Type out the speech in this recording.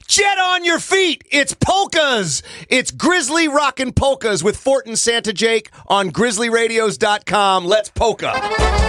Get on your feet. It's polkas. It's Grizzly Rockin' Polkas with Fort and Santa Jake on grizzlyradios.com. Let's polka.